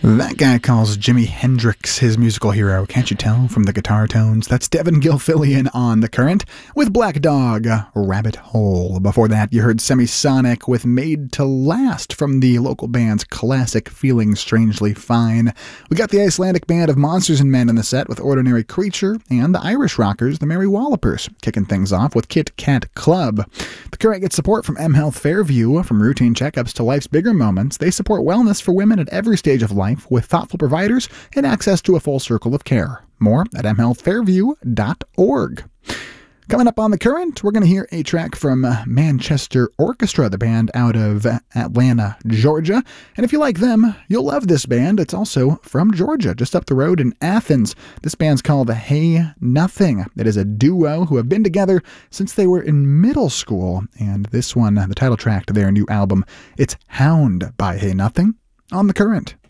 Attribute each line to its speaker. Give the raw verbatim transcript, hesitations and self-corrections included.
Speaker 1: That guy calls Jimi Hendrix his musical hero, can't you tell from the guitar tones? That's Devin Gilfillian on The Current with Black Dog, Rabbit Hole. Before that, you heard Semisonic with Made to Last from the local band's classic Feeling Strangely Fine. We got the Icelandic band of Monsters and Men in the set with Ordinary Creature, and the Irish rockers, the Mary Wallopers, kicking things off with Kit Kat Club. The Current gets support from mHealth Fairview. From routine checkups to life's bigger moments, they support wellness for women at every stage of life, with thoughtful providers and access to a full circle of care. More at m health fairview dot org. Coming up on The Current, we're going to hear a track from Manchester Orchestra, the band out of Atlanta, Georgia. And if you like them, you'll love this band. It's also from Georgia, just up the road in Athens. This band's called Hey Nothing. It is a duo who have been together since they were in middle school. And this one, the title track to their new album, it's Hound by Hey Nothing on The Current.